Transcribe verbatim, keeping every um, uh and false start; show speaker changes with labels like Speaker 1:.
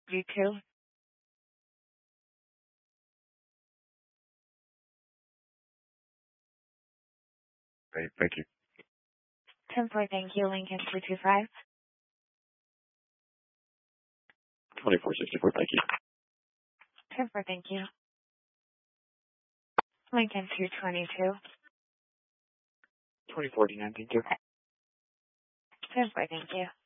Speaker 1: You too.
Speaker 2: Great. Thank you.
Speaker 1: ten four, thank you. Lincoln two two five.
Speaker 2: twenty-four sixty-four. Thank you.
Speaker 1: ten four, thank you. Lincoln two twenty-two.
Speaker 2: twenty forty-nine. Thank you.
Speaker 1: ten four, thank you.